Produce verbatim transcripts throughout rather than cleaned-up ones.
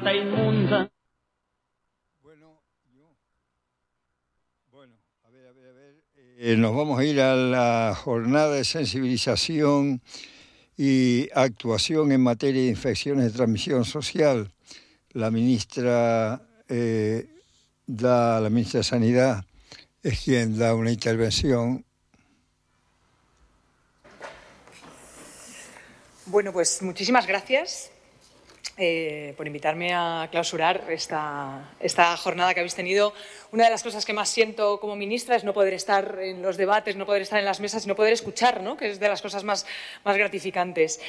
rata inmunda. Bueno, yo, bueno, a ver, a ver, a ver. Eh, nos vamos a ir a la jornada de sensibilización y actuación en materia de infecciones de transmisión social. La ministra, eh, da, la ministra de Sanidad es quien da una intervención. Bueno, pues muchísimas gracias eh, por invitarme a clausurar esta, esta jornada que habéis tenido. Una de las cosas que más siento como ministra es no poder estar en los debates, no poder estar en las mesas y no poder escuchar, ¿no? Que es de las cosas más, más gratificantes.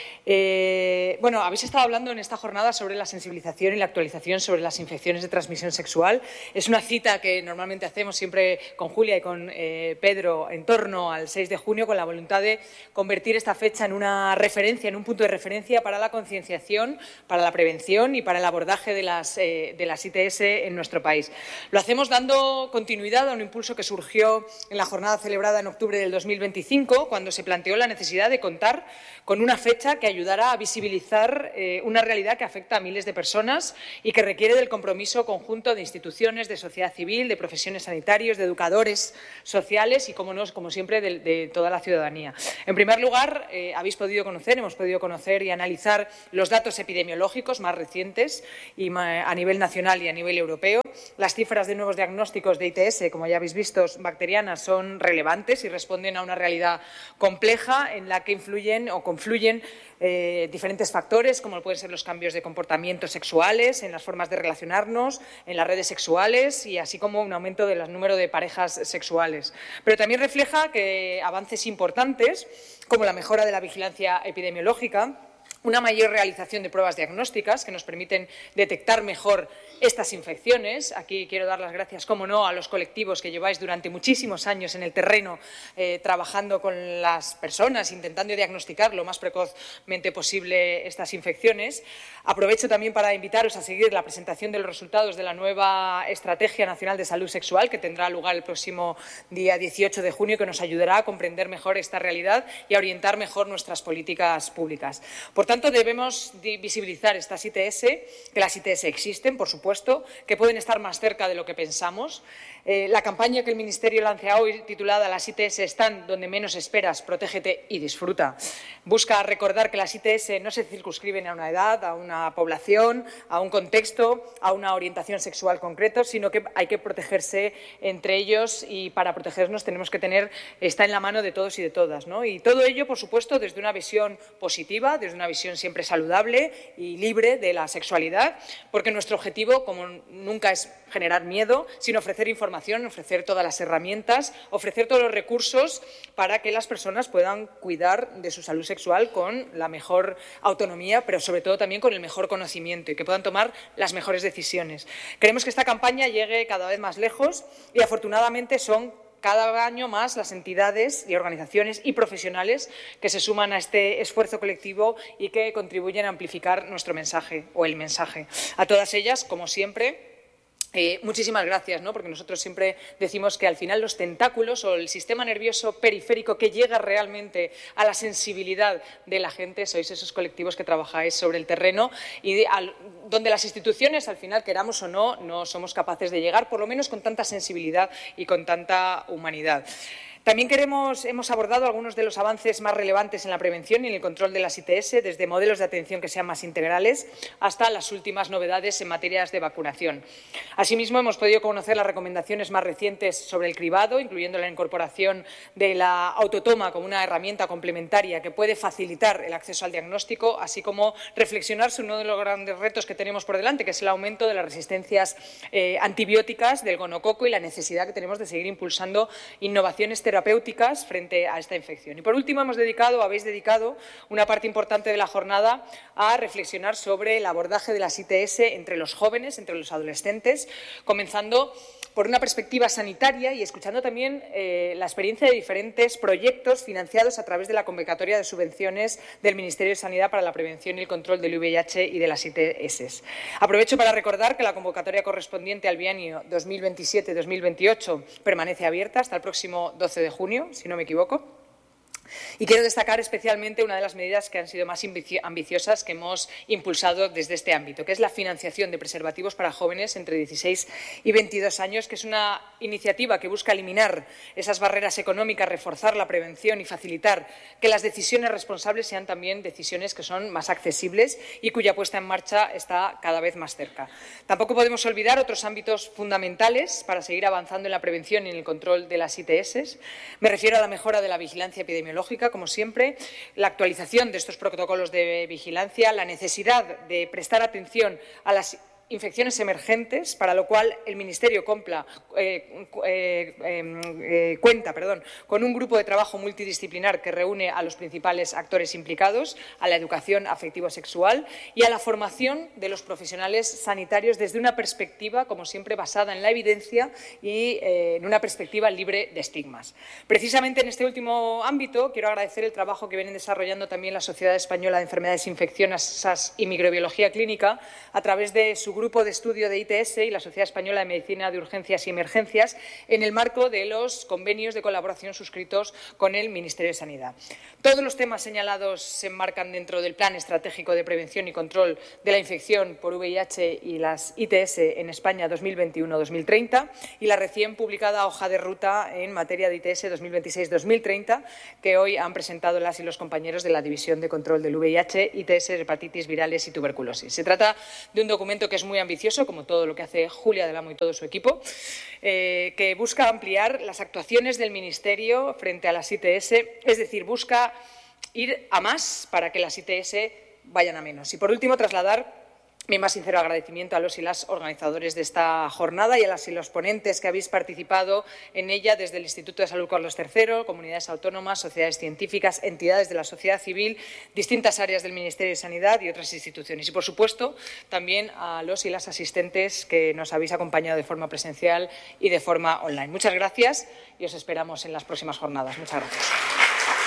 Eh, bueno, habéis estado hablando en esta jornada sobre la sensibilización y la actualización sobre las infecciones de transmisión sexual. Es una cita que normalmente hacemos siempre con Julia y con eh, Pedro en torno al seis de junio, con la voluntad de convertir esta fecha en una referencia, en un punto de referencia para la concienciación, para la prevención y para el abordaje de las, eh, de las I T S en nuestro país. Lo hacemos dando continuidad a un impulso que surgió en la jornada celebrada en octubre del dos mil veinticinco, cuando se planteó la necesidad de contar con una fecha que ayudara a visibilizar eh, una realidad que afecta a miles de personas y que requiere del compromiso conjunto de instituciones, de sociedad civil, de profesiones sanitarios, de educadores sociales y, como no, como siempre, de, de toda la ciudadanía. En primer lugar, eh, habéis podido conocer, hemos podido conocer y analizar los datos epidemiológicos más recientes y a nivel nacional y a nivel europeo. Las cifras de nuevos diagnósticos de I T S, como ya habéis visto, bacterianas, son relevantes y responden a una realidad compleja en la que influyen o confluyen eh, diferentes factores, como pueden ser los cambios de comportamientos sexuales, en las formas de relacionarnos, en las redes sexuales y así como un aumento del número de parejas sexuales. Pero también refleja que avances importantes, como la mejora de la vigilancia epidemiológica, una mayor realización de pruebas diagnósticas que nos permiten detectar mejor estas infecciones. Aquí quiero dar las gracias, como no, a los colectivos que lleváis durante muchísimos años en el terreno eh, trabajando con las personas, intentando diagnosticar lo más precozmente posible estas infecciones. Aprovecho también para invitaros a seguir la presentación de los resultados de la nueva Estrategia Nacional de Salud Sexual, que tendrá lugar el próximo día dieciocho de junio, que nos ayudará a comprender mejor esta realidad y a orientar mejor nuestras políticas públicas. Por tanto, debemos visibilizar estas I T S, que las I T S existen, por supuesto, que pueden estar más cerca de lo que pensamos. Eh, la campaña que el Ministerio lanza hoy, titulada «Las I T S están donde menos esperas, protégete y disfruta», busca recordar que las I T S no se circunscriben a una edad, a una población, a un contexto, a una orientación sexual concreta, sino que hay que protegerse entre ellos y para protegernos tenemos que tener, está en la mano de todos y de todas, ¿no? Y todo ello, por supuesto, desde una visión positiva, desde una visión siempre saludable y libre de la sexualidad, porque nuestro objetivo, como nunca, es generar miedo, sino ofrecer información, ofrecer todas las herramientas, ofrecer todos los recursos para que las personas puedan cuidar de su salud sexual con la mejor autonomía, pero sobre todo también con el mejor conocimiento y que puedan tomar las mejores decisiones. Queremos que esta campaña llegue cada vez más lejos y, afortunadamente, son cada año más las entidades y organizaciones y profesionales que se suman a este esfuerzo colectivo y que contribuyen a amplificar nuestro mensaje o el mensaje. A todas ellas, como siempre, Eh, muchísimas gracias, ¿no? Porque nosotros siempre decimos que al final los tentáculos o el sistema nervioso periférico que llega realmente a la sensibilidad de la gente sois esos colectivos que trabajáis sobre el terreno y de, al, donde las instituciones, al final, queramos o no, no somos capaces de llegar, por lo menos con tanta sensibilidad y con tanta humanidad. También queremos, hemos abordado algunos de los avances más relevantes en la prevención y en el control de las I T S, desde modelos de atención que sean más integrales hasta las últimas novedades en materias de vacunación. Asimismo, hemos podido conocer las recomendaciones más recientes sobre el cribado, incluyendo la incorporación de la autotoma como una herramienta complementaria que puede facilitar el acceso al diagnóstico, así como reflexionar sobre uno de los grandes retos que tenemos por delante, que es el aumento de las resistencias eh, antibióticas del gonococo y la necesidad que tenemos de seguir impulsando innovaciones terapéuticas terapéuticas frente a esta infección. Y por último, hemos dedicado, habéis dedicado una parte importante de la jornada a reflexionar sobre el abordaje de las I T S entre los jóvenes, entre los adolescentes, comenzando por una perspectiva sanitaria y escuchando también eh, la experiencia de diferentes proyectos financiados a través de la convocatoria de subvenciones del Ministerio de Sanidad para la prevención y el control del V I H y de las I T S. Aprovecho para recordar que la convocatoria correspondiente al bienio dos mil veintisiete dos mil veintiocho permanece abierta hasta el próximo doce de junio, si no me equivoco. Y quiero destacar especialmente una de las medidas que han sido más ambiciosas que hemos impulsado desde este ámbito, que es la financiación de preservativos para jóvenes entre dieciséis y veintidós años, que es una iniciativa que busca eliminar esas barreras económicas, reforzar la prevención y facilitar que las decisiones responsables sean también decisiones que son más accesibles y cuya puesta en marcha está cada vez más cerca. Tampoco podemos olvidar otros ámbitos fundamentales para seguir avanzando en la prevención y en el control de las I T S. Me refiero a la mejora de la vigilancia epidemiológica, como siempre, la actualización de estos protocolos de vigilancia, la necesidad de prestar atención a las infecciones emergentes, para lo cual el Ministerio compla, eh, eh, eh, cuenta perdón, con un grupo de trabajo multidisciplinar que reúne a los principales actores implicados, a la educación afectivo-sexual y a la formación de los profesionales sanitarios desde una perspectiva, como siempre, basada en la evidencia y eh, en una perspectiva libre de estigmas. Precisamente en este último ámbito quiero agradecer el trabajo que vienen desarrollando también la Sociedad Española de Enfermedades Infecciosas y Microbiología Clínica a través de su Grupo de Estudio de I T S y la Sociedad Española de Medicina de Urgencias y Emergencias en el marco de los convenios de colaboración suscritos con el Ministerio de Sanidad. Todos los temas señalados se enmarcan dentro del Plan Estratégico de Prevención y Control de la Infección por V I H y las I T S en España dos mil veintiuno a dos mil treinta y la recién publicada Hoja de Ruta en materia de I T S dos mil veintiséis a dos mil treinta que hoy han presentado las y los compañeros de la División de Control del V I H, I T S, hepatitis virales y tuberculosis. Se trata de un documento que es muy ambicioso, como todo lo que hace Julia del Amo y todo su equipo, eh, que busca ampliar las actuaciones del Ministerio frente a las I T S, es decir, busca ir a más para que las I T S vayan a menos. Y, por último, trasladar mi más sincero agradecimiento a los y las organizadores de esta jornada y a las y los ponentes que habéis participado en ella desde el Instituto de Salud Carlos tercero, comunidades autónomas, sociedades científicas, entidades de la sociedad civil, distintas áreas del Ministerio de Sanidad y otras instituciones. Y, por supuesto, también a los y las asistentes que nos habéis acompañado de forma presencial y de forma online. Muchas gracias y os esperamos en las próximas jornadas. Muchas gracias.